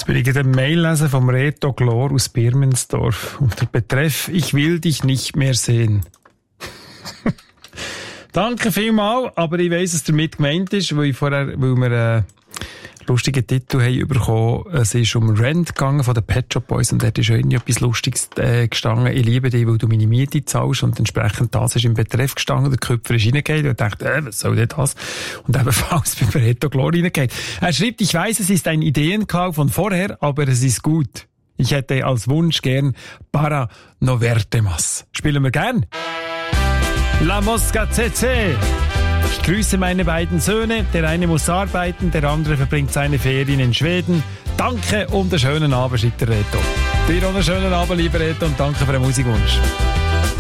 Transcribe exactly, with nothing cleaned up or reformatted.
Jetzt bin ich gerade eine Mail lesen vom Reto Glor aus Birmensdorf. Unter Betreff, ich will dich nicht mehr sehen. Danke vielmals, aber ich weiss, was damit gemeint ist, weil, ich vorher, weil wir einen lustigen Titel haben bekommen. Es ist um Rent gegangen von den Pet Shop Boys und dort ist irgendwie etwas Lustiges äh, gestanden. Ich liebe dich, weil du meine Miete zahlst und entsprechend das ist im Betreff gestanden. Der Köpfer ist reingegangen und dachte, äh, was soll denn das? Und ebenfalls beim Reto Glor reingegangen. Er schreibt, ich weiss, es ist ein Ideenkauf von vorher, aber es ist gut. Ich hätte als Wunsch gern Para no verte más. Spielen wir gern? La Mosca C C. Ich grüße meine beiden Söhne. Der eine muss arbeiten, der andere verbringt seine Ferien in Schweden. Danke und einen schönen Abend, schreibt der Reto. Dir auch einen schönen Abend, lieber Reto, und danke für den Musikwunsch.